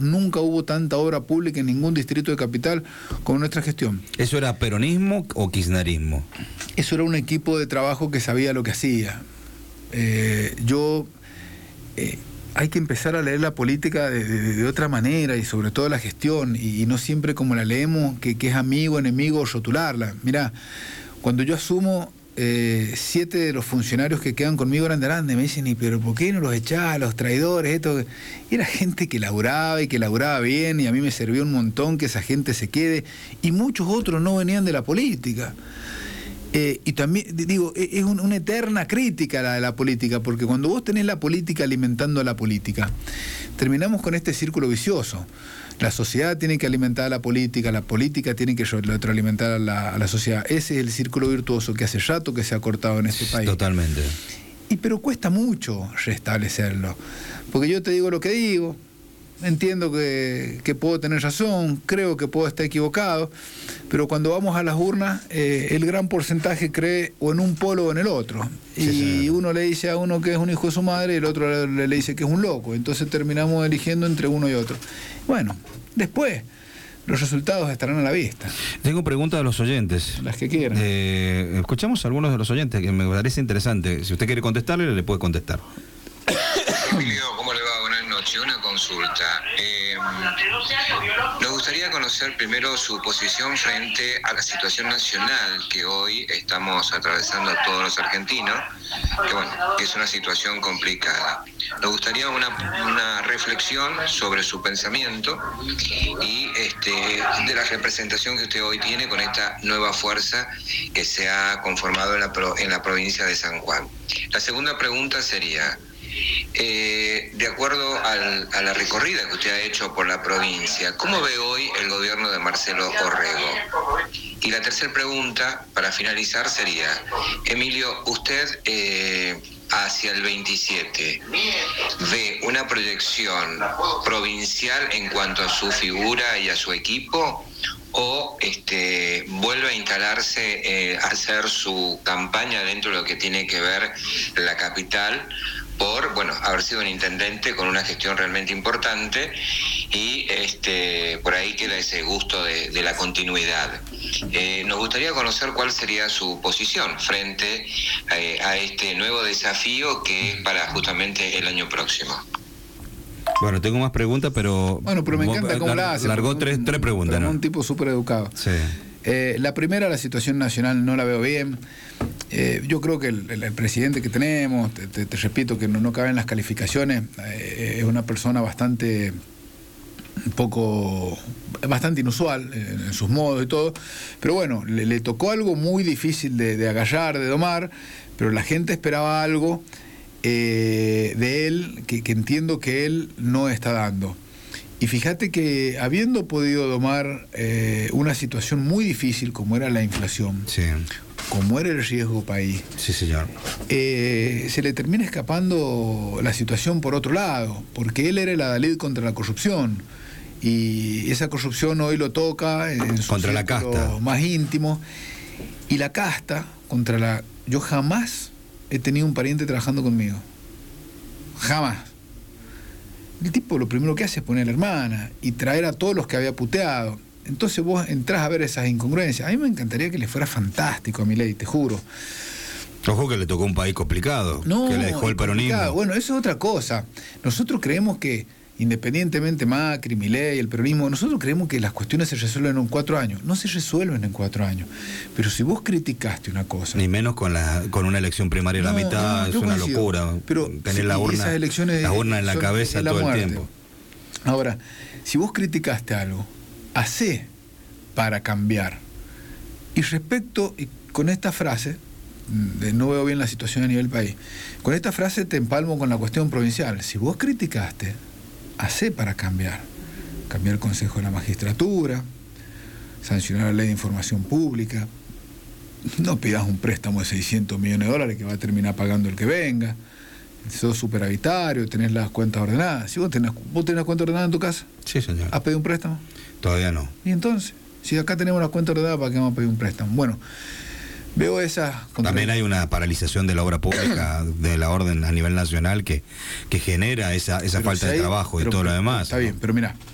nunca hubo tanta obra pública en ningún distrito de Capital como en nuestra gestión. ¿Eso era peronismo o kirchnerismo? Eso era un equipo de trabajo que sabía lo que hacía. Hay que empezar a leer la política de otra manera, y sobre todo la gestión, y no siempre como la leemos, que es amigo, enemigo, rotularla. Mirá, cuando yo asumo, 7 de los funcionarios que quedan conmigo eran de Arande. Me dicen, ¿y pero por qué no los echás, los traidores? Esto. Era gente que laburaba y que laburaba bien, y a mí me sirvió un montón que esa gente se quede, y muchos otros no venían de la política. Y también, digo, es una eterna crítica la de la política, porque cuando vos tenés la política alimentando a la política, terminamos con este círculo vicioso. La sociedad tiene que alimentar a la política tiene que retroalimentar a la sociedad. Ese es el círculo virtuoso que hace rato que se ha cortado en este país. Totalmente. Pero cuesta mucho restablecerlo, porque yo te digo lo que digo, entiendo que puedo tener razón, creo que puedo estar equivocado, pero cuando vamos a las urnas, el gran porcentaje cree o en un polo o en el otro. Sí, y uno le dice a uno que es un hijo de su madre y el otro le dice que es un loco. Entonces terminamos eligiendo entre uno y otro. Bueno, después los resultados estarán a la vista. Tengo preguntas de los oyentes. Las que quieran. Escuchamos a algunos de los oyentes que me parece interesante. Si usted quiere contestarle, le puede contestar. Emilio, ¿cómo le va? Buenas noches. Una consulta. Nos gustaría conocer primero su posición frente a la situación nacional que hoy estamos atravesando todos los argentinos, que bueno, es una situación complicada. Nos gustaría una reflexión sobre su pensamiento y de la representación que usted hoy tiene con esta nueva fuerza que se ha conformado en la provincia de San Juan. La segunda pregunta sería, de acuerdo a la recorrida que usted ha hecho por la provincia, ¿cómo ve hoy el gobierno de Marcelo Orrego? Y la tercera pregunta, para finalizar, sería, Emilio, ¿usted hacia el 27 ve una proyección provincial en cuanto a su figura y a su equipo? ¿O vuelve a instalarse, a hacer su campaña dentro de lo que tiene que ver la capital, por haber sido un intendente con una gestión realmente importante, y por ahí queda ese gusto de la continuidad? Nos gustaría conocer cuál sería su posición frente a este nuevo desafío que es para justamente el año próximo. Bueno, tengo más preguntas, pero... Bueno, pero me encanta cómo la hace. Largó tres preguntas, ¿no? Un tipo súper educado. Sí. La primera, la situación nacional, no la veo bien. Yo creo que el presidente que tenemos, te repito que no cabe en las calificaciones, es una persona bastante inusual en sus modos y todo, pero bueno, le tocó algo muy difícil de agarrar, de domar, pero la gente esperaba algo de él que entiendo que él no está dando. Y fíjate que habiendo podido domar una situación muy difícil como era la inflación, sí, como era el riesgo país, sí, señor, se le termina escapando la situación por otro lado, porque él era el adalid contra la corrupción, y esa corrupción hoy lo toca en su contra la casta más íntimo, y la casta contra la... Yo jamás he tenido un pariente trabajando conmigo, jamás. El tipo lo primero que hace es poner a la hermana y traer a todos los que había puteado. Entonces vos entrás a ver esas incongruencias. A mí me encantaría que le fuera fantástico a Milei, te juro. Ojo que le tocó un país complicado, no, que le dejó el peronismo. Bueno, eso es otra cosa. Nosotros creemos que, independientemente Macri, Milei, el peronismo, nosotros creemos que las cuestiones se resuelven en 4 años. No se resuelven en 4 años. Pero si vos criticaste una cosa... Ni menos con una elección primaria a la mitad, es una locura. Pero tener la urna en la cabeza todo el tiempo. Ahora, si vos criticaste algo, hacé para cambiar. Y respecto, y con esta frase, no veo bien la situación a nivel país, con esta frase te empalmo con la cuestión provincial. Si vos criticaste, hacé para cambiar. Cambiar el Consejo de la Magistratura, sancionar la Ley de Información Pública, no pidas un préstamo de $600 millones que va a terminar pagando el que venga, sos superavitario, tenés las cuentas ordenadas. Si vos tenés las cuentas ordenadas en tu casa, sí, señor. ¿has pedido un préstamo? Todavía no. ¿Y entonces? Si acá tenemos la cuenta ordenada, ¿para qué vamos a pedir un préstamo? Bueno, veo esa... También hay una paralización de la obra pública, de la orden a nivel nacional, que genera esa falta de trabajo y todo lo demás. Está bien, pero mira,